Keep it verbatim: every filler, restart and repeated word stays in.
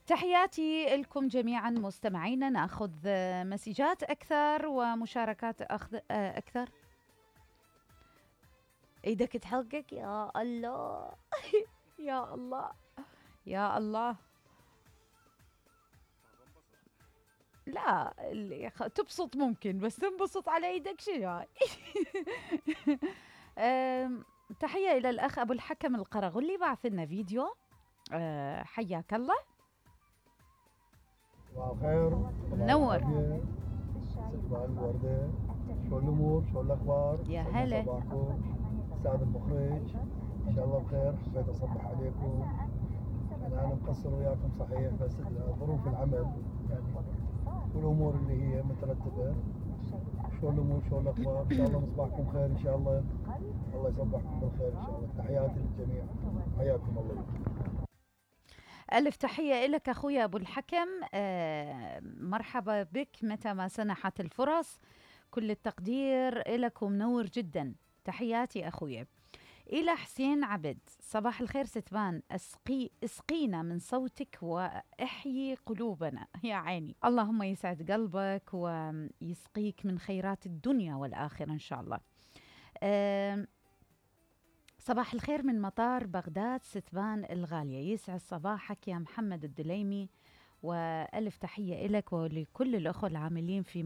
تحياتي لكم جميعا مستمعينا. ناخذ مسجات اكثر ومشاركات أخذ اكثر. ايدك تحلقك يا الله. يا الله يا الله. لا اللي خ... تبسط ممكن، بس تنبسط على ايدك شنو؟ أم، تحية إلى الأخ أبو الحكم القرغلي، بعث لنا فيديو. أه، حياك الله. صباح الخير. منور. صباح الوردة. شو الأمور؟ شو الأخبار؟ يا هلا. صباحكم أستاذ المخرج، إن شاء الله بخير. حبيت أصبح عليكم. أنا أنا مقصر وياكم صحيح، بس ظروف العمل يعني والأمور اللي هي مترتبة. شو الأمور؟ شو الأخبار؟ إن شاء الله مصباحكم خير إن شاء الله. الله يصبحكم بالخير إن شاء الله. تحياتي للجميع، حياكم الله. ألف تحية لك أخويا أبو الحكم. آه مرحبا بك متى ما سنحت الفرص. كل التقدير لك ومنور جدا. تحياتي أخويا. إلى حسين عبد، صباح الخير ستبان، اسقي اسقينا من صوتك واحيي قلوبنا. يا عيني، اللهم يسعد قلبك ويسقيك من خيرات الدنيا والآخرة إن شاء الله. آه صباح الخير من مطار بغداد ستبان الغالية، يسعد صباحك يا محمد الدليمي، وألف تحية لك ولكل الأخوة العاملين في